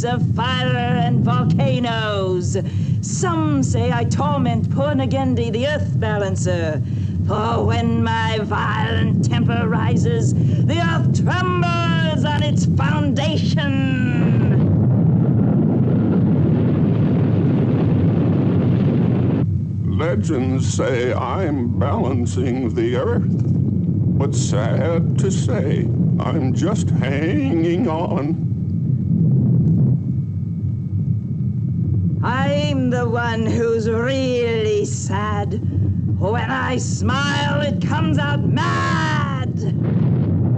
of fire and volcanoes. Some say I torment poor Nagendi, the earth balancer. For when my violent temper rises, the earth trembles on its foundation. Legends say I'm balancing the earth, but sad to say, I'm just hanging on. I'm the one who's really sad. When I smile, it comes out mad.